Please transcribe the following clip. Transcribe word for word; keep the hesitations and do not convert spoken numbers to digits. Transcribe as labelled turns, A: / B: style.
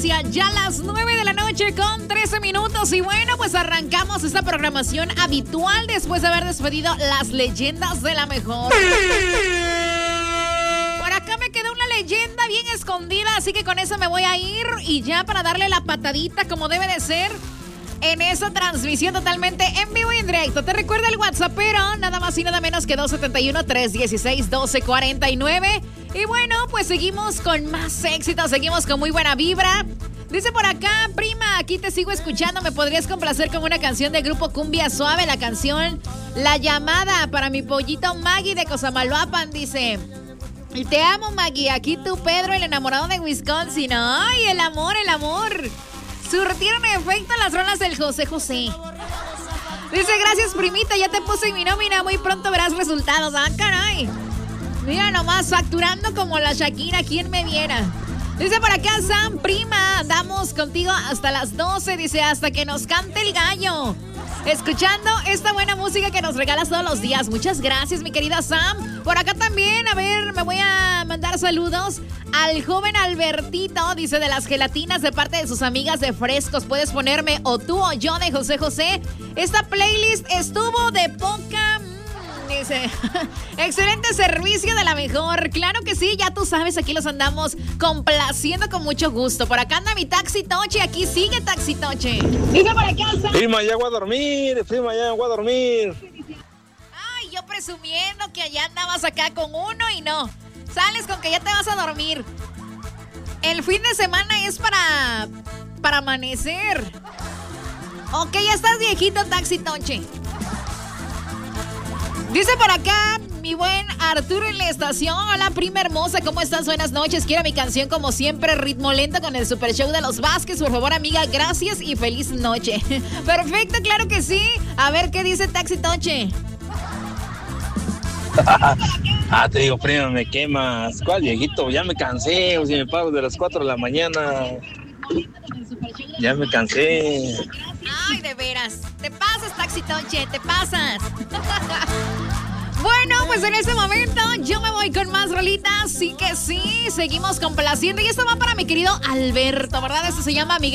A: frecuencia. Ya las nueve de la noche con trece minutos. Y bueno, pues arrancamos esta programación habitual después de haber despedido las leyendas de la mejor. Por acá me quedó una leyenda bien escondida, así que con eso me voy a ir. Y ya para darle la patadita como debe de ser en esa transmisión totalmente en vivo y en directo. Te recuerda el WhatsApp, pero nada más y nada menos que dos siete uno, tres uno seis, uno dos cuatro nueve. Y bueno, pues seguimos con más éxito, seguimos con muy buena vibra. Dice por acá, prima, aquí te sigo escuchando. ¿Me podrías complacer con una canción de Grupo Cumbia Suave? La canción La Llamada para mi pollito Maggie de Cosamaloapan, dice. Y te amo, Maggie. Aquí tú, Pedro, el enamorado de Wisconsin. Ay, el amor, el amor. Surtieron efecto las rolas del José José. Dice, gracias, primita, ya te puse en mi nómina. Muy pronto verás resultados. Ah, caray. Mira nomás, facturando como la Shakira, ¿quién me viera? Dice por acá, Sam, prima, andamos contigo hasta las doce. Dice, hasta que nos cante el gallo. Escuchando esta buena música que nos regalas todos los días. Muchas gracias, mi querida Sam. Por acá también, a ver, me voy a mandar saludos al joven Albertito. Dice, de las gelatinas de parte de sus amigas de Frescos. Puedes ponerme o tú o yo de José José. Esta playlist estuvo de poca... Dice, excelente servicio de la mejor. Claro que sí, ya tú sabes, aquí los andamos complaciendo con mucho gusto. Por acá anda mi Taxi Toche, aquí sigue Taxi Toche. Dice por acá,
B: prima, ya voy a dormir, prima, ya voy a dormir.
A: Ay, yo presumiendo que allá andabas acá con uno y no. Sales con que ya te vas a dormir. El fin de semana es para, para amanecer. Ok, ya estás viejito, Taxi Toche. Dice por acá, mi buen Arturo en la estación. Hola, prima hermosa, ¿cómo estás? Buenas noches. Quiero mi canción como siempre, ritmo lento con el Super Show de los Vázquez. Por favor, amiga, gracias y feliz noche. Perfecto, claro que sí. A ver, ¿qué dice Taxi Toche?
B: Ah, te digo, prima, me quemas. ¿Cuál, viejito? Ya me cansé. O si me pago de las cuatro de la mañana. Ya me cansé.
A: Ay, de veras. Te pasas, Taxi Toche, te pasas. Bueno, pues en este momento yo me voy con más rolitas. Sí que sí, seguimos complaciendo. Y esto va para mi querido Alberto, ¿verdad? Esto se llama Miguel.